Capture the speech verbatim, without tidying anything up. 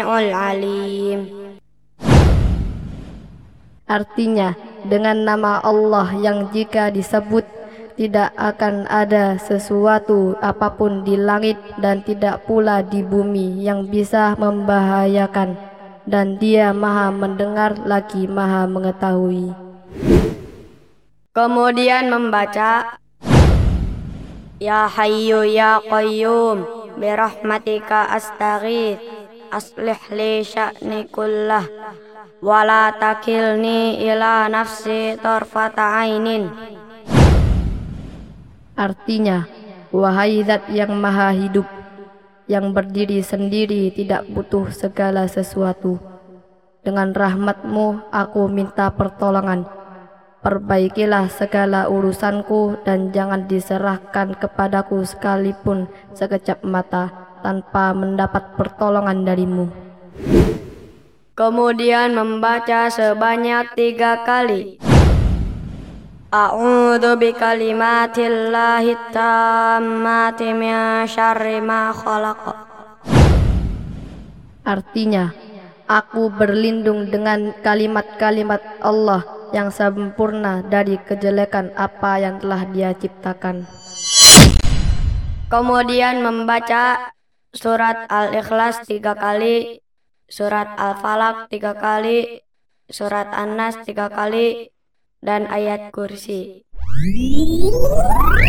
Alim. Artinya, dengan nama Allah yang jika disebut tidak akan ada sesuatu apapun di langit dan tidak pula di bumi yang bisa membahayakan, dan Dia Maha Mendengar lagi Maha Mengetahui. Kemudian membaca Ya Hayyu Ya Qayyum birahmatika astaghits aslih li sya'ni kullah wala takilni ila nafsi tarfata ainin. Artinya, wahai Zat yang maha hidup, yang berdiri sendiri tidak butuh segala sesuatu, dengan rahmat-Mu aku minta pertolongan. Perbaikilah segala urusanku dan jangan diserahkan kepadaku sekalipun sekejap mata tanpa mendapat pertolongan dari-Mu. Kemudian membaca sebanyak tiga kali. A'udzu bikalimatillahi tammati min syarri ma khalaq. Artinya, aku berlindung dengan kalimat-kalimat Allah yang sempurna dari kejelekan apa yang telah Dia ciptakan. Kemudian membaca surat Al-Ikhlas tiga kali, surat Al-Falaq tiga kali, surat An-Nas tiga kali, dan ayat kursi.